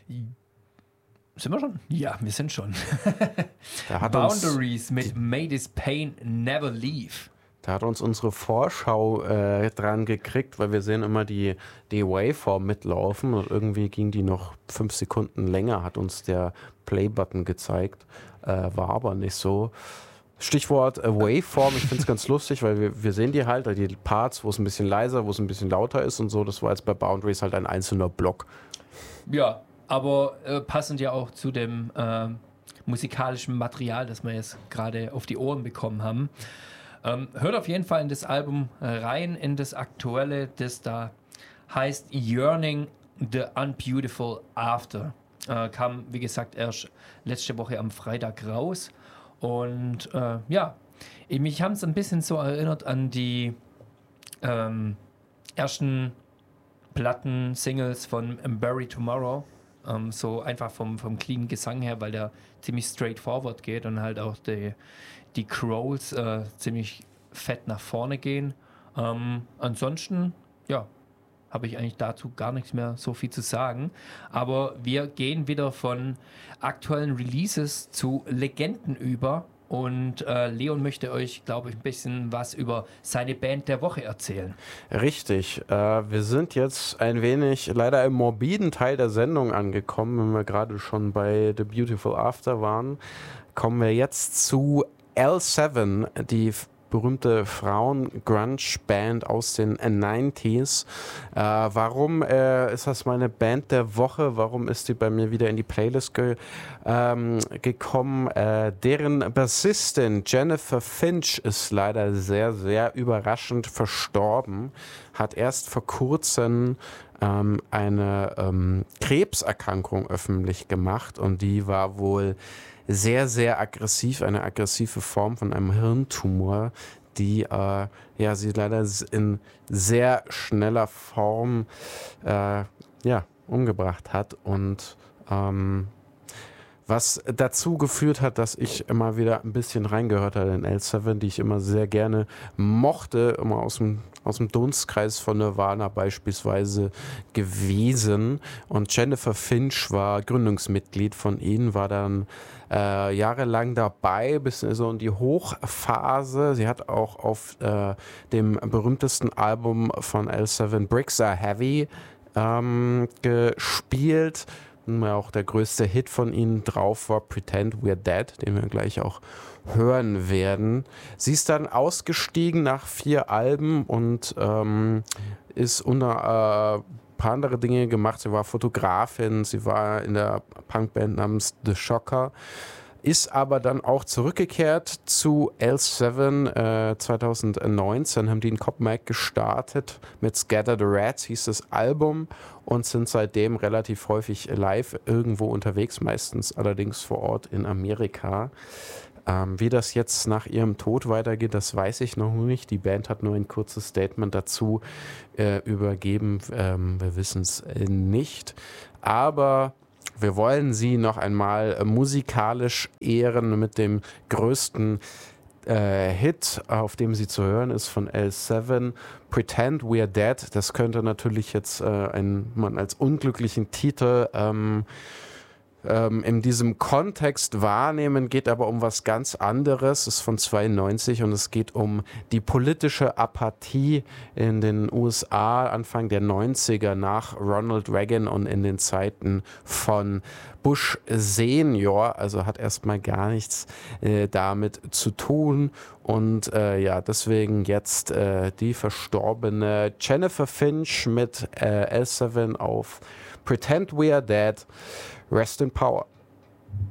Sind wir schon? Ja, wir sind schon. Boundaries mit May This Pain Never Leave. Da hat uns unsere Vorschau dran gekriegt, weil wir sehen immer die Waveform mitlaufen und irgendwie ging die noch 5 Sekunden länger, hat uns der Play-Button gezeigt. War aber nicht so. Stichwort Waveform, ich finde es ganz lustig, weil wir sehen die halt, die Parts, wo es ein bisschen leiser, wo es ein bisschen lauter ist und so. Das war jetzt bei Boundaries halt ein einzelner Block. Ja, aber passend ja auch zu dem musikalischen Material, das wir jetzt gerade auf die Ohren bekommen haben. Hört auf jeden Fall in das Album rein, in das aktuelle, das da heißt Yearning the Unbeautiful After. Kam, wie gesagt, erst letzte Woche am Freitag raus. Und mich haben es ein bisschen so erinnert an die ersten Platten, Singles von Bury Tomorrow. So einfach vom cleanen Gesang her, weil der ziemlich straightforward geht und halt auch die Growls ziemlich fett nach vorne gehen. Ansonsten, ja, habe ich eigentlich dazu gar nichts mehr so viel zu sagen. Aber wir gehen wieder von aktuellen Releases zu Legenden über. Und Leon möchte euch, glaube ich, ein bisschen was über seine Band der Woche erzählen. Richtig. Wir sind jetzt ein wenig leider im morbiden Teil der Sendung angekommen. Wenn wir gerade schon bei The Beautiful After waren, kommen wir jetzt zu L7, die berühmte Frauen-Grunge-Band aus den 90s. Warum ist das meine Band der Woche? Warum ist die bei mir wieder in die Playlist gekommen? Deren Bassistin Jennifer Finch ist leider sehr, sehr überraschend verstorben. Hat erst vor kurzem eine Krebserkrankung öffentlich gemacht und die war wohl sehr, sehr aggressiv, eine aggressive Form von einem Hirntumor, die sie leider in sehr schneller Form umgebracht hat und was dazu geführt hat, dass ich immer wieder ein bisschen reingehört habe in L7, die ich immer sehr gerne mochte, immer aus dem Dunstkreis von Nirvana beispielsweise gewesen. Und Jennifer Finch war Gründungsmitglied von ihnen, war dann jahrelang dabei, bis so in die Hochphase. Sie hat auch auf dem berühmtesten Album von L7, Bricks Are Heavy, gespielt. Auch der größte Hit von ihnen drauf war Pretend We're Dead, den wir gleich auch hören werden. Sie ist dann ausgestiegen nach 4 Alben und ist unter ein paar andere Dinge gemacht. Sie war Fotografin, sie war in der Punkband namens The Shocker, ist aber dann auch zurückgekehrt zu L7 2019, haben die in Copenhagen gestartet mit Scatter the Rats, hieß das Album, und sind seitdem relativ häufig live irgendwo unterwegs, meistens allerdings vor Ort in Amerika. Wie das jetzt nach ihrem Tod weitergeht, das weiß ich noch nicht. Die Band hat nur ein kurzes Statement dazu übergeben. Wir wissen es nicht. Aber wir wollen sie noch einmal musikalisch ehren mit dem größten Hit, auf dem sie zu hören ist von L7, Pretend We're Dead. Das könnte natürlich jetzt man als unglücklichen Titel in diesem Kontext wahrnehmen, geht aber um was ganz anderes, ist von 92 und es geht um die politische Apathie in den USA Anfang der 90er nach Ronald Reagan und in den Zeiten von Bush Senior, also hat erstmal gar nichts damit zu tun und deswegen jetzt die verstorbene Jennifer Finch mit L7 auf Pretend We Are Dead. Rest in Power.